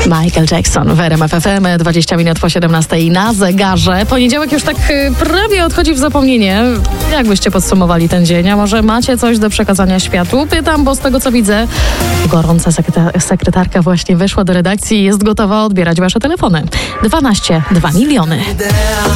Michael Jackson w RMF FM, 20 minut po 17 na zegarze. Poniedziałek już tak prawie odchodzi w zapomnienie. Jak byście podsumowali ten dzień? A może macie coś do przekazania światu? Pytam, bo z tego co widzę, gorąca sekretarka właśnie weszła do redakcji i jest gotowa odbierać wasze telefony. 12 2 miliony.